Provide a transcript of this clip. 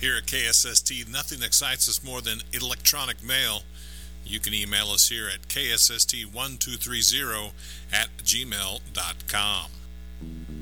Here at KSST, nothing excites us more than electronic mail. You can email us here at ksst1230 at gmail.com.